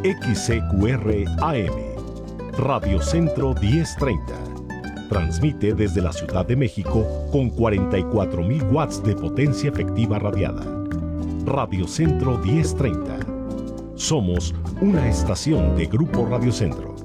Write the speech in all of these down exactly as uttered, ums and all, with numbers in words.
X C Q R A M, Radio Centro diez treinta. Transmite desde la Ciudad de México con cuarenta y cuatro mil watts de potencia efectiva radiada. Radio Centro diez treinta. Somos una estación de Grupo Radio Centro.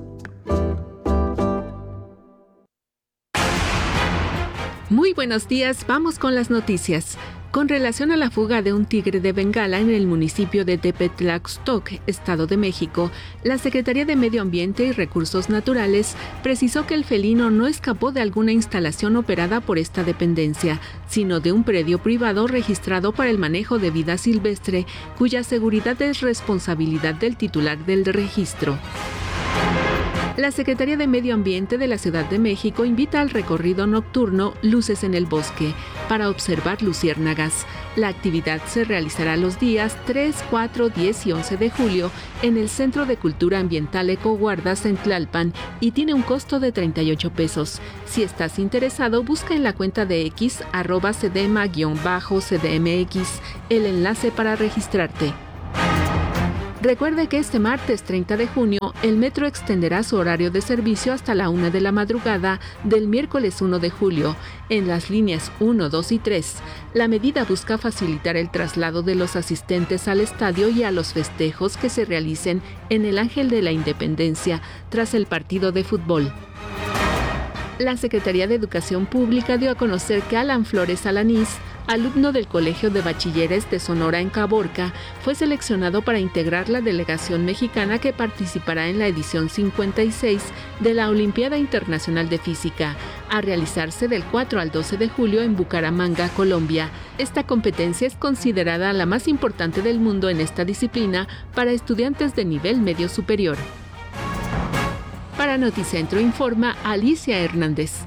Muy buenos días, vamos con las noticias. Con relación a la fuga de un tigre de Bengala en el municipio de Tepetlaxtoc, Estado de México, la Secretaría de Medio Ambiente y Recursos Naturales precisó que el felino no escapó de alguna instalación operada por esta dependencia, sino de un predio privado registrado para el manejo de vida silvestre, cuya seguridad es responsabilidad del titular del registro. La Secretaría de Medio Ambiente de la Ciudad de México invita al recorrido nocturno Luces en el Bosque para observar luciérnagas. La actividad se realizará los días tres, cuatro, diez y once de julio en el Centro de Cultura Ambiental Ecoguardas en Tlalpan y tiene un costo de treinta y ocho pesos. Si estás interesado, busca en la cuenta de X arroba cedema-cdmx el enlace para registrarte. Recuerde que este martes treinta de junio, el metro extenderá su horario de servicio hasta la una de la madrugada del miércoles uno de julio, en las líneas uno, dos y tres. La medida busca facilitar el traslado de los asistentes al estadio y a los festejos que se realicen en el Ángel de la Independencia tras el partido de fútbol. La Secretaría de Educación Pública dio a conocer que Alan Flores Alanís, alumno del Colegio de Bachilleres de Sonora en Caborca, fue seleccionado para integrar la delegación mexicana que participará en la edición cincuenta y seis de la Olimpiada Internacional de Física, a realizarse del cuatro al doce de julio en Bucaramanga, Colombia. Esta competencia es considerada la más importante del mundo en esta disciplina para estudiantes de nivel medio superior. Para Noticentro informa Alicia Hernández.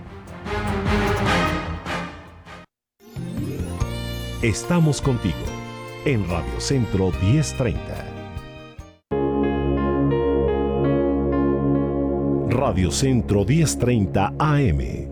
Estamos contigo en Radio Centro diez treinta. Radio Centro diez treinta A M.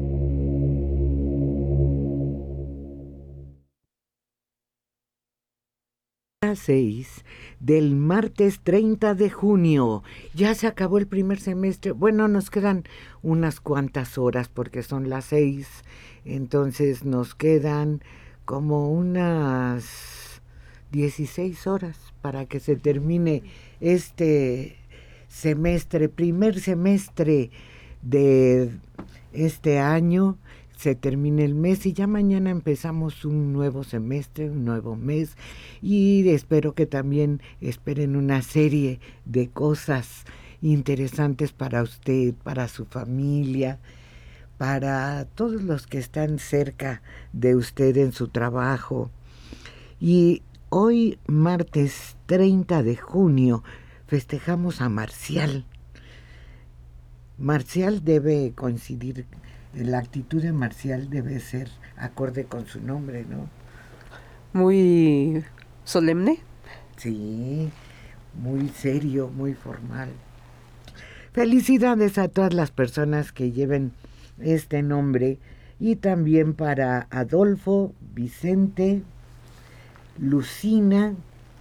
seis del martes treinta de junio. Ya se acabó el primer semestre. Bueno, nos quedan unas cuantas horas porque son las seis. Entonces nos quedan como unas dieciséis horas para que se termine este semestre, primer semestre de este año. Se termina el mes y ya mañana empezamos un nuevo semestre, un nuevo mes, y espero que también esperen una serie de cosas interesantes para usted, para su familia, para todos los que están cerca de usted en su trabajo. Y hoy, martes treinta de junio, festejamos a Marcial. Marcial debe coincidir. La actitud de Marcial debe ser acorde con su nombre, ¿no? Muy solemne. Sí, muy serio, muy formal. Felicidades a todas las personas que lleven este nombre y también para Adolfo, Vicente, Lucina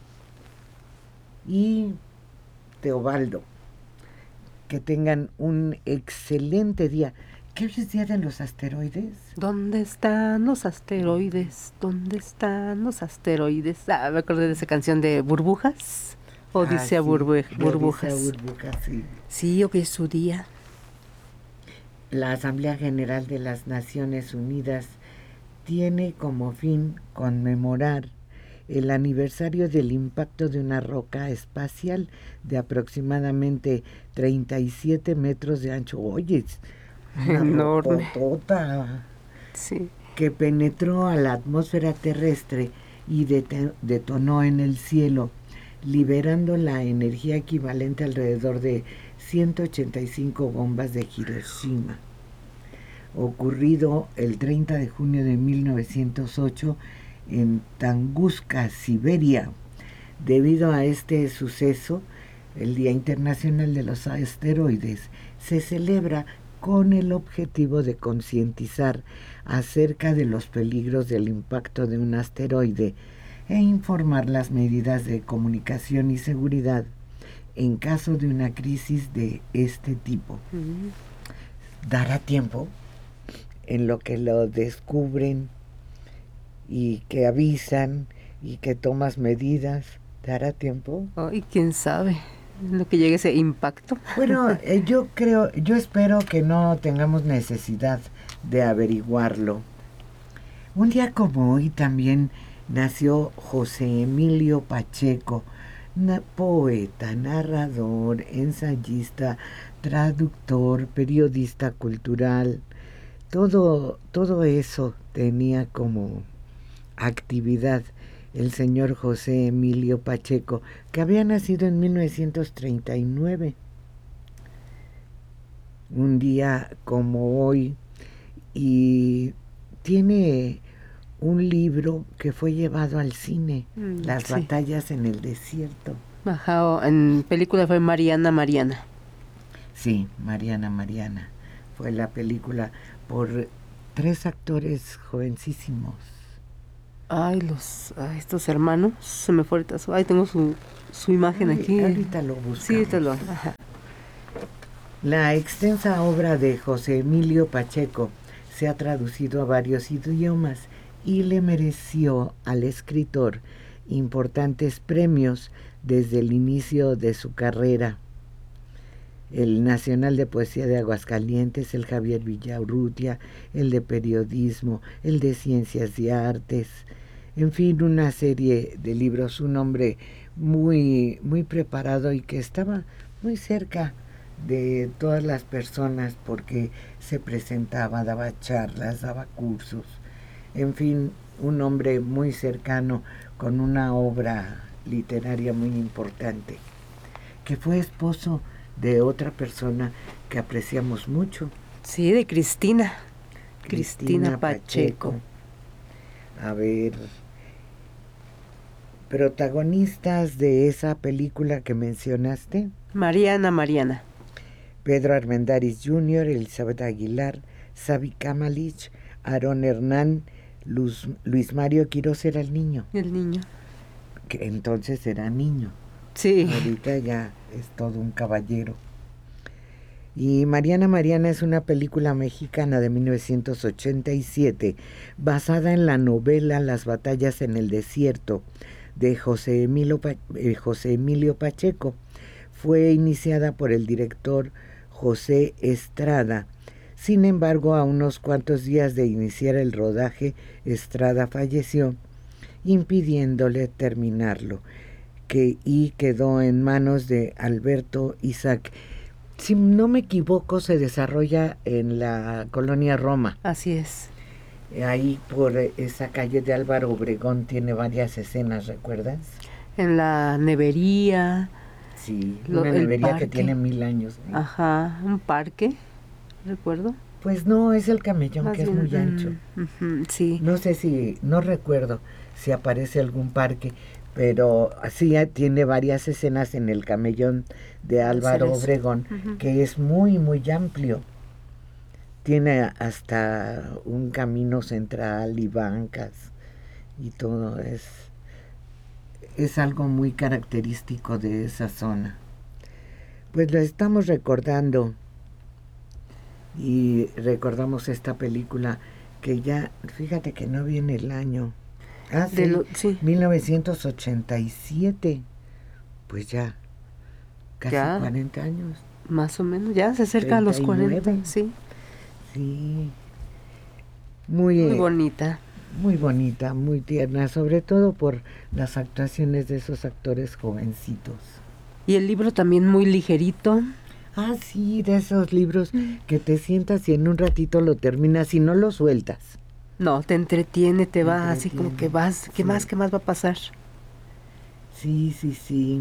y Teobaldo. Que tengan un excelente día. ¿Qué es Día de los Asteroides? ¿Dónde están los asteroides? ¿Dónde están los asteroides? Ah, me acordé de esa canción de Burbujas. Odisea ah, sí, burbu- Burbujas. Odisea Burbujas, sí. Sí, hoy es su día. La Asamblea General de las Naciones Unidas tiene como fin conmemorar el aniversario del impacto de una roca espacial de aproximadamente treinta y siete metros de ancho. Oye, una enorme rocotota, sí, que penetró a la atmósfera terrestre y det- detonó en el cielo, liberando la energía equivalente alrededor de ciento ochenta y cinco bombas de Hiroshima. Ocurrido el treinta de junio de mil novecientos ocho en Tunguska, Siberia. Debido a este suceso, el Día Internacional de los Asteroides se celebra con el objetivo de concientizar acerca de los peligros del impacto de un asteroide e informar las medidas de comunicación y seguridad en caso de una crisis de este tipo. Mm. ¿Dará tiempo en lo que lo descubren y que avisan y que tomas medidas? ¿Dará tiempo? Ay, quién sabe lo que llegue ese impacto. Bueno, eh, yo creo, yo espero que no tengamos necesidad de averiguarlo. Un día como hoy también nació José Emilio Pacheco, na- poeta, narrador, ensayista, traductor, periodista cultural. Todo, todo eso tenía como actividad el señor José Emilio Pacheco, que había nacido en mil novecientos treinta y nueve. Un día como hoy, y tiene un libro que fue llevado al cine, mm, Las sí. batallas en el desierto. Ajá, en película fue Mariana Mariana. Sí, Mariana Mariana. Fue la película por tres actores jovencísimos. Ay, los, ay, estos hermanos, se me fue ahorita, su, ay, tengo su, su imagen ay, aquí. Ahorita lo buscamos. Sí, te lo, ajá. La extensa obra de José Emilio Pacheco se ha traducido a varios idiomas y le mereció al escritor importantes premios desde el inicio de su carrera. El Nacional de Poesía de Aguascalientes, el Javier Villaurrutia, el de Periodismo, el de Ciencias y Artes, en fin, una serie de libros, un hombre muy, muy preparado y que estaba muy cerca de todas las personas porque se presentaba, daba charlas, daba cursos, en fin, un hombre muy cercano con una obra literaria muy importante, que fue esposo de otra persona que apreciamos mucho. Sí, de Cristina. Cristina, Cristina Pacheco. Pacheco. A ver, protagonistas de esa película que mencionaste. Mariana Mariana. Pedro Armendáriz junior, Elizabeth Aguilar, Sabi Kamalich, Aarón Hernán, Luz, Luis Mario Quirós era el niño. El niño. Que entonces era niño. Sí. Ahorita ya es todo un caballero. Y Mariana Mariana es una película mexicana de mil novecientos ochenta y siete, basada en la novela Las batallas en el desierto, de José Emilio, eh, José Emilio Pacheco. Fue iniciada por el director José Estrada. Sin embargo, a unos cuantos días de iniciar el rodaje, Estrada falleció, impidiéndole terminarlo, que, y quedó en manos de Alberto Isaac. Si no me equivoco, se desarrolla en la colonia Roma. Así es. Ahí por esa calle de Álvaro Obregón tiene varias escenas, ¿recuerdas? En la nevería. Sí, lo, una nevería que tiene mil años. ¿Eh? Ajá, un parque, recuerdo. Pues no, es el camellón, más que bien, es muy ancho. Uh-huh, sí. No sé si, no recuerdo si aparece algún parque, pero sí tiene varias escenas en el camellón de Álvaro Obregón, uh-huh. que es muy, muy amplio. Tiene hasta un camino central y bancas y todo. Es, es algo muy característico de esa zona. Pues lo estamos recordando y recordamos esta película que ya, fíjate que no viene el año. Ah, sí, lo, sí. mil novecientos ochenta y siete. Pues ya, casi ya, cuarenta años. Más o menos, ya se acerca a los cuarenta, sí. Sí. Muy, muy bonita. Muy bonita, muy tierna, sobre todo por las actuaciones de esos actores jovencitos. Y el libro también muy ligerito. Ah, sí, de esos libros mm. que te sientas y en un ratito lo terminas y no lo sueltas. No, te entretiene, te, te va entretiene. Así como que vas, ¿qué sí. más, qué más va a pasar? Sí, sí, sí.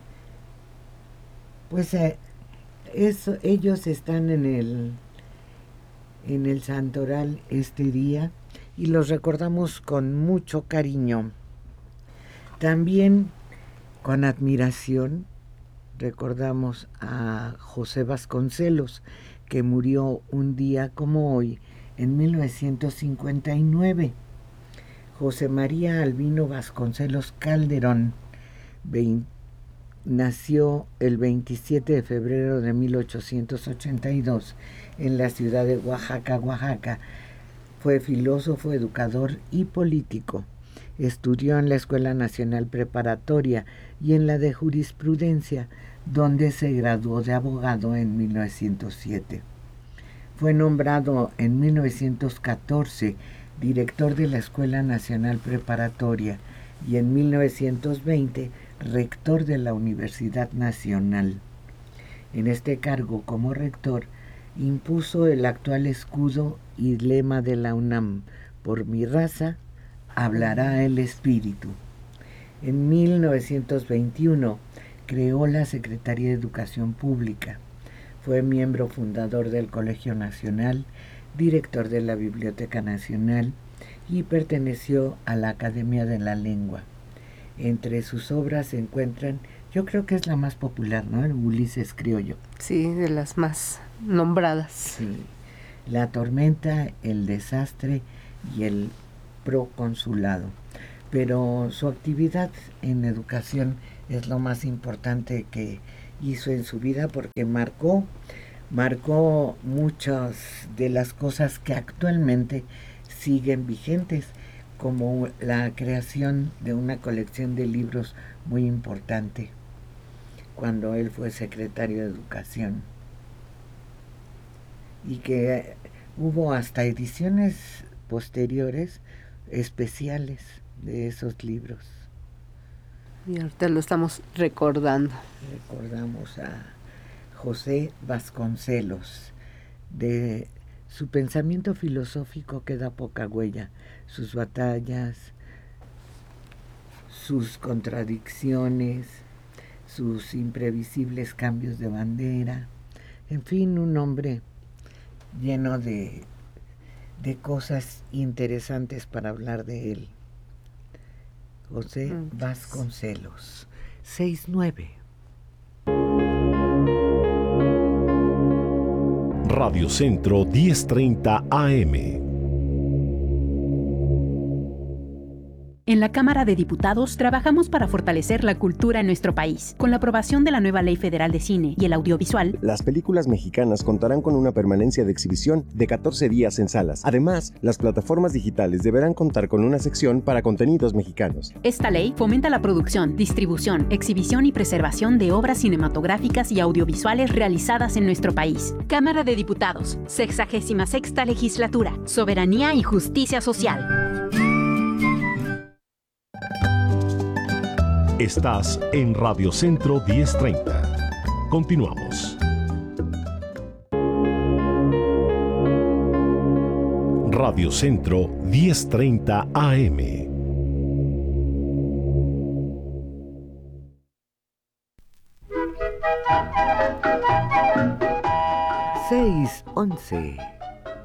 Pues eh, eso, ellos están en el, en el Santoral este día y los recordamos con mucho cariño. También con admiración recordamos a José Vasconcelos, que murió un día como hoy, en mil novecientos cincuenta y nueve. José María Albino Vasconcelos Calderón, nació el veintisiete de febrero de mil ochocientos ochenta y dos en la ciudad de Oaxaca, Oaxaca. Fue filósofo, educador y político. Estudió en la Escuela Nacional Preparatoria y en la de Jurisprudencia, donde se graduó de abogado en mil novecientos siete. Fue nombrado en mil novecientos catorce director de la Escuela Nacional Preparatoria y en mil novecientos veinte rector de la Universidad Nacional. En este cargo como rector impuso el actual escudo y lema de la UNAM: por mi raza hablará el espíritu. En mil novecientos veintiuno creó la Secretaría de Educación Pública. Fue miembro fundador del Colegio Nacional, director de la Biblioteca Nacional y perteneció a la Academia de la Lengua. Entre sus obras se encuentran, yo creo que es la más popular, ¿no? El Ulises Criollo. Sí, de las más nombradas. Sí. La tormenta, el desastre y el proconsulado. Pero su actividad en educación es lo más importante que hizo en su vida, porque marcó, marcó muchas de las cosas que actualmente siguen vigentes, como la creación de una colección de libros muy importante cuando él fue secretario de Educación, y que hubo hasta ediciones posteriores especiales de esos libros. Y ahorita lo estamos recordando. Recordamos a José Vasconcelos. De su pensamiento filosófico queda poca huella. Sus batallas, sus contradicciones, sus imprevisibles cambios de bandera, en fin, un hombre lleno de, de cosas interesantes para hablar de él. José Vasconcelos, seis nueve. Radio Centro diez treinta A M. En la Cámara de Diputados trabajamos para fortalecer la cultura en nuestro país. Con la aprobación de la nueva Ley Federal de Cine y el Audiovisual, las películas mexicanas contarán con una permanencia de exhibición de catorce días en salas. Además, las plataformas digitales deberán contar con una sección para contenidos mexicanos. Esta ley fomenta la producción, distribución, exhibición y preservación de obras cinematográficas y audiovisuales realizadas en nuestro país. Cámara de Diputados, sexagésima sexta Legislatura, Soberanía y Justicia Social. Estás en Radio Centro diez treinta. Continuamos. Radio Centro diez treinta A M. seis once.